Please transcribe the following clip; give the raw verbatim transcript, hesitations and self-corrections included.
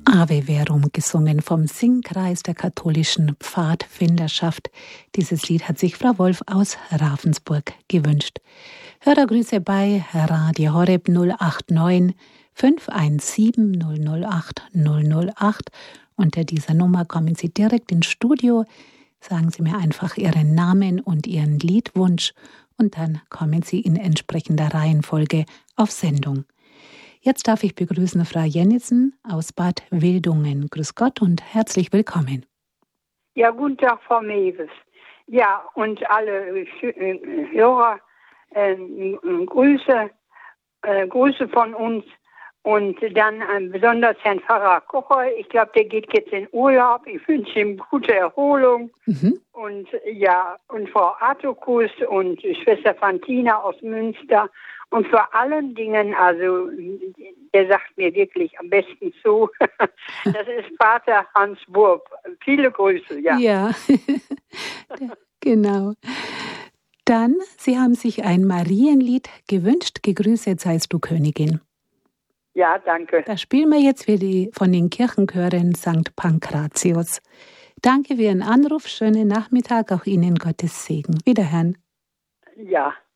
Ave Verum gesungen vom Singkreis der katholischen Pfadfinderschaft. Dieses Lied hat sich Frau Wolf aus Ravensburg gewünscht. Hörergrüße bei Radio Horeb null acht neun fünf eins sieben null null acht null null acht. Unter dieser Nummer kommen Sie direkt ins Studio. Sagen Sie mir einfach Ihren Namen und Ihren Liedwunsch und dann kommen Sie in entsprechender Reihenfolge auf Sendung. Jetzt darf ich begrüßen Frau Jennissen aus Bad Wildungen. Grüß Gott und herzlich willkommen. Ja, guten Tag, Frau Mewes. Ja, und alle Hörer, äh, Grüße, äh, Grüße von uns. Und dann äh, besonders Herrn Pfarrer Kocher. Ich glaube, der geht jetzt in Urlaub. Ich wünsche ihm gute Erholung. Mhm. Und ja, und Frau Artokus und Schwester Fantina aus Münster. Und vor allen Dingen, also, der sagt mir wirklich am besten zu, das ist Pater Hans Wurb. Viele Grüße, ja. Ja, genau. Dann, Sie haben sich ein Marienlied gewünscht. Gegrüßet seist du, Königin. Ja, danke. Das spielen wir jetzt für die, von den Kirchenchören Sankt Pankratius. Danke für Ihren Anruf. Schönen Nachmittag. Auch Ihnen Gottes Segen. Wiederhören. Ja.